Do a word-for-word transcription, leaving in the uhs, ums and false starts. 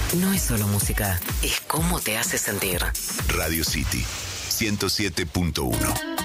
no es solo música, es cómo te hace sentir. Radio City ciento siete punto uno.